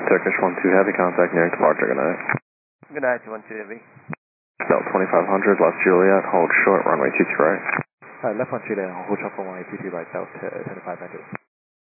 Turkish 1-2 Heavy, contact nearing departure, good night. Good night, 1-2 Heavy. Bell 2500, left Juliet, hold short, runway 23 right. Left 1 Juliet, hold short for runway 23 right, Bell 2500.